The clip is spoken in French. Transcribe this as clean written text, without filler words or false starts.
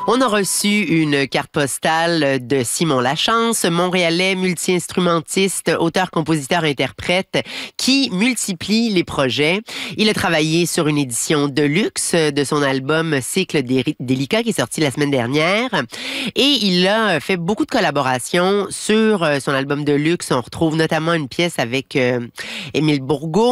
On a reçu une carte postale de Simon Lachance, montréalais, multi-instrumentiste, auteur, compositeur, interprète, qui multiplie les projets. Il a travaillé sur une édition de luxe de son album Cycle délicat qui est sorti la semaine dernière. Et il a fait beaucoup de collaborations sur son album de luxe. On retrouve notamment une pièce avec Émile Bourgault.